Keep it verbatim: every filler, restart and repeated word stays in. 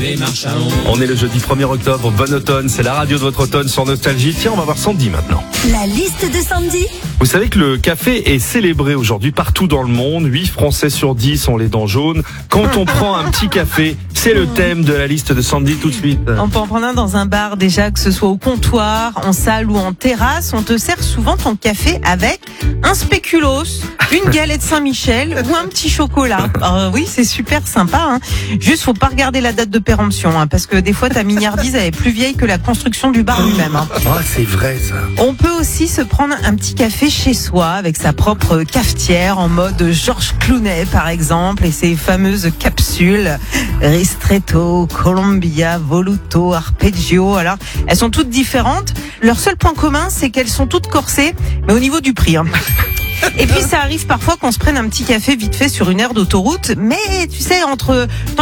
et marche à l'ombre. On est le jeudi premier octobre, bon automne, c'est la radio de votre automne sur Nostalgie. Tiens, on va voir Sandy maintenant. La liste de Sandy. Vous savez que le café est célébré aujourd'hui partout dans le monde. huit Français sur dix ont les dents jaunes. Quand on prend un petit café, c'est le thème de la liste de Sandy tout de suite. On peut en prendre un dans un bar déjà, que ce soit au comptoir, en salle ou en terrasse. On te sert souvent ton café avec un spéculoos, une galette Saint-Michel ou un petit chocolat. Euh, oui, c'est super sympa. Hein. Juste, faut pas regarder la date de péremption, hein, parce que des fois ta mignardise elle est plus vieille que la construction du bar lui-même. Hein. Ah, c'est vrai ça. On peut aussi se prendre un petit café chez soi avec sa propre cafetière en mode Georges Clooney par exemple et ses fameuses capsules Ristretto, Columbia, Voluto, Arpeggio. Alors, elles sont toutes différentes. Leur seul point commun, c'est qu'elles sont toutes corsées, mais au niveau du prix. Hein. Et puis ça arrive parfois qu'on se prenne un petit café vite fait sur une aire d'autoroute, mais tu sais, entre